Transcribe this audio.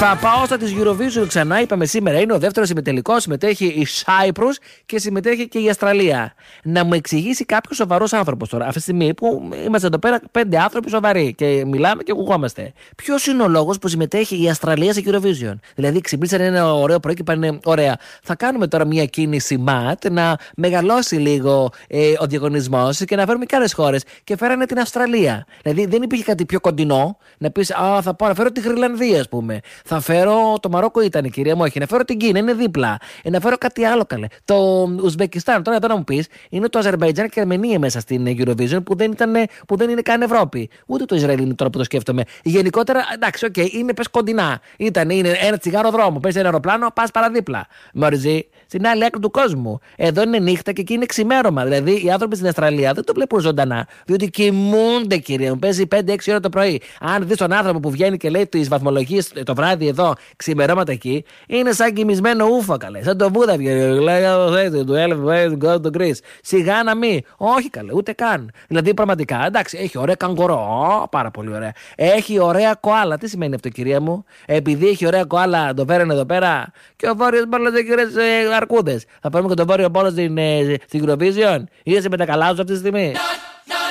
Θα πάω στα της Eurovision ξανά. Είπαμε σήμερα είναι ο δεύτερος ημιτελικός. Συμμετέχει η Cyprus και συμμετέχει και η Αυστραλία. Να μου εξηγήσει κάποιος σοβαρός άνθρωπος τώρα, αυτή τη στιγμή που είμαστε εδώ πέρα 5 άνθρωποι σοβαροί και μιλάμε και ακουγόμαστε. Ποιος είναι ο λόγος που συμμετέχει η Αυστραλία σε Eurovision? Δηλαδή, ξυπνήσαν ένα ωραίο πρωί και πάνε: ωραία, θα κάνουμε τώρα μια κίνηση ματ να μεγαλώσει λίγο ο διαγωνισμός και να φέρουμε και άλλες χώρες. Και φέρανε την Αυστραλία. Δηλαδή, δεν υπήρχε κάτι πιο κοντινό να πεις: α, θα πάω να φέρω τη Γρυλανδία, ας πούμε. Θα φέρω το Μαρόκο, ήταν η κυρία μου, όχι. Να φέρω την Κίνα, είναι δίπλα. Να φέρω κάτι άλλο καλέ. Το Ουσμπεκιστάν, τώρα εδώ να μου πεις, είναι το Αζερμπαϊτζάν και η Αρμενία μέσα στην Eurovision που δεν είναι καν Ευρώπη. Ούτε το Ισραήλ είναι τώρα που το σκέφτομαι. Γενικότερα, εντάξει, οκ, είναι πες κοντινά. Είναι ένα τσιγάρο δρόμο. Πες ένα αεροπλάνο, πας παραδίπλα. Μορζή, στην άλλη άκρη του κόσμου. Εδώ είναι νύχτα και εκεί είναι ξημέρωμα. Δηλαδή οι άνθρωποι στην Αυστραλία δεν το βλέπουν ζωντανά. Διότι κοιμούνται, κυρία μου. Παίζει 5-6 ώρα το πρωί. Αν δεις τον άνθρωπο που βγαίνει και λέει τις βαθμολογίες το βράδυ εδώ, ξημερώματα εκεί, είναι σαν κοιμισμένο ούφο, καλέ. Σαν το Βούδα βγαίνει. Λέει του Έλεφ, go to Greece. Σιγά να μην. Όχι, καλέ, ούτε καν. Δηλαδή πραγματικά, εντάξει, έχει ωραία καγκορό. Πάρα πολύ ωραία. Έχει ωραία κοάλα. Τι σημαίνει αυτό, κυρία μου? Επειδή έχει ωραία κοάλα, το φέρανε εδώ πέρα και ο βόρειος πόλος δεν αρκούδες. Θα πάρουμε και τον βόρειο πόλο στην Eurovision. Είσαι με τα καλά σου αυτή τη στιγμή.